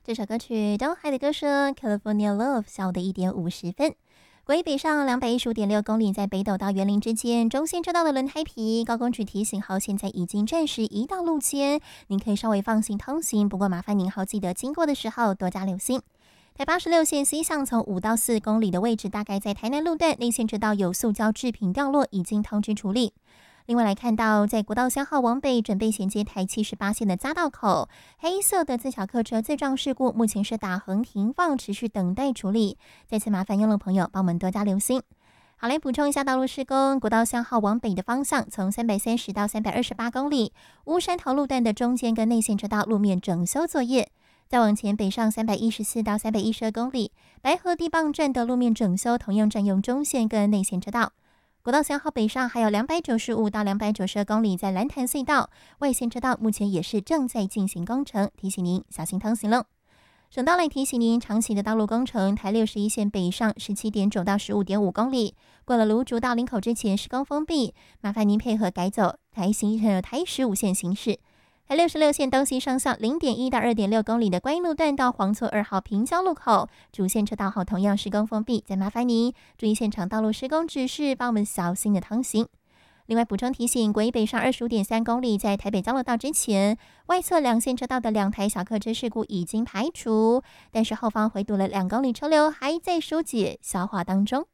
这首歌曲东海的歌声 California Love 下午的1:50。国一北上215.6公里，在北斗到园林之间，中线车道的轮胎皮高公局提醒号现在已经暂时移到路肩，您可以稍微放心通行，不过麻烦您号记得经过的时候多加留心。台86线西向从5到4公里的位置，大概在台南路段内线车道有塑胶制品掉落，已经通知处理。另外来看到，在国道3号往北准备衔接台78线的匝道口，黑色的自小客车自撞事故，目前是打横停放，持续等待处理。再次麻烦用路朋友帮我们多加留心。好，来补充一下道路施工，国道3号往北的方向，从330到328公里，乌山头路段的中间跟内线车道路面整修作业。再往前北上314到312公里，白河地磅站的路面整修同样占用中线跟内线车道。国道3号北上还有295到292公里，在蓝潭隧道外线车道目前也是正在进行工程，提醒您小心通行喽。省道来提醒您，长期的道路工程，台61线北上17.9到15.5公里，过了芦竹到林口之前施工封闭，麻烦您配合改走台15线行驶。台66线东西上向0.1到2.6公里的观音路段到黄厝2号平交路口，主线车道后同样施工封闭，再麻烦您注意现场道路施工指示，帮我们小心的通行。另外补充提醒，国一北上25.3公里，在台北交流道之前，外侧两线车道的2台小客车事故已经排除，但是后方回堵了2公里车流还在疏解消化当中。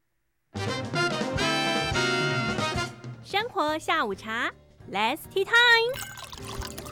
生活下午茶 Let's Tea Time。